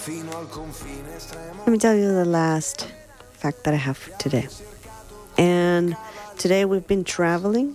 Let me tell you the last fact that I have for today. And today we've been traveling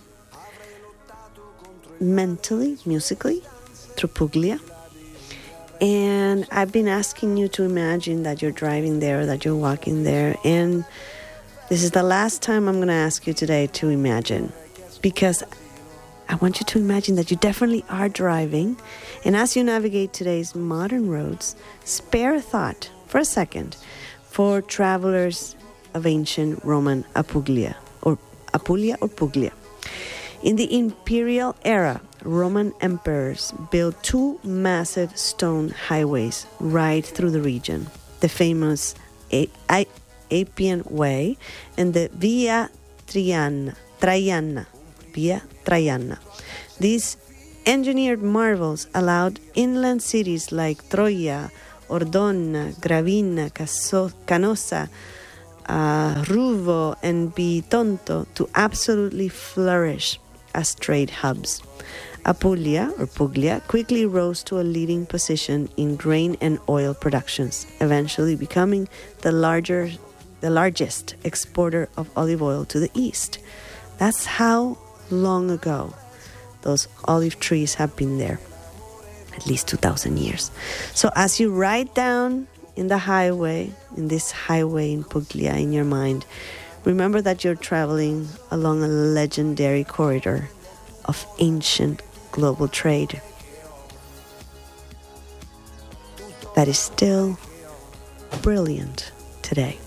mentally, musically, through Puglia. And I've been asking you to imagine that you're driving there, that you're walking there. And this is the last time I'm going to ask you today to imagine. Because I want you to imagine that you definitely are driving. And as you navigate today's modern roads, spare a thought for a second for travelers of ancient Roman Apulia or Puglia. In the imperial era, Roman emperors built two massive stone highways right through the region, the famous Appian Way and the Via Traiana. These engineered marvels allowed inland cities like Troia, Ordona, Gravina, Canossa, Ruvo, and Bitonto to absolutely flourish as trade hubs. Apulia, or Puglia, quickly rose to a leading position in grain and oil productions, eventually becoming the largest exporter of olive oil to the east. That's how long ago those olive trees have been there, at least 2,000 years. So as you ride down in this highway in Puglia in your mind, remember that you're traveling along a legendary corridor of ancient global trade that is still brilliant today.